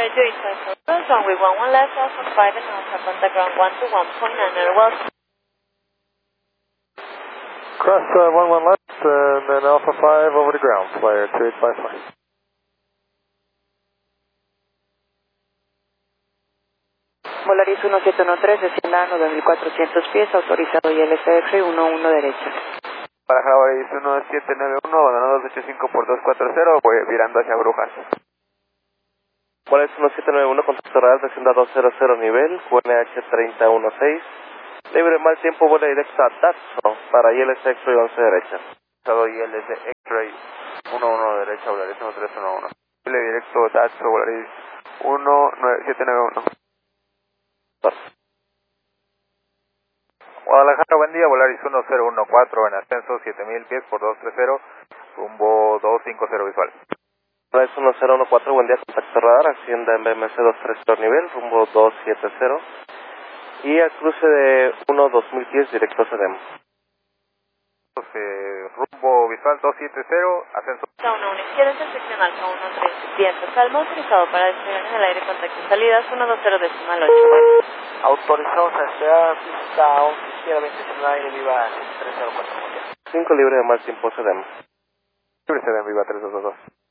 Flyer 285, runway 11 left, Alpha 5 and Alpha, contact ground 1 to 1.9, welcome. Cross 11 left, and then Alpha 5 over to ground, Flyer 2855. Volaris 1713, descienda a 9400 pies, autorizado ILS X-ray 11 derecha. Para Volaris 1791, abandonado 285 por 240, voy virando hacia Brujas. Volaris 1791, contacto radar, descienda 200 nivel, QNH 3016. Libre mal tiempo, vuela directo a Datsun para ILS X-ray 11 derecha. Autorizado ILS X-ray 11 derecha, Volaris 1311. Libre directo Datsun, Volaris 1791. Guadalajara, buen día, Volaris 1014 en ascenso 7000 pies por 230, rumbo 250 visual. Volaris 1014, buen día, contacto radar, ascienda en BMC 23 nivel, rumbo 270 y al cruce de 2000 pies directo a CEDEM. Rumbo visual 270, ascenso. 1 izquierda, intersección Alfa 13, viento calmo, autorizado para despegar en el aire, contacto salidas 120.8. Autorizados a despegar, pista 11 izquierda, 20 en el aire, viva 304. 5 libre de mal tiempo CEDEM. Libre CEDEM, viva 3222.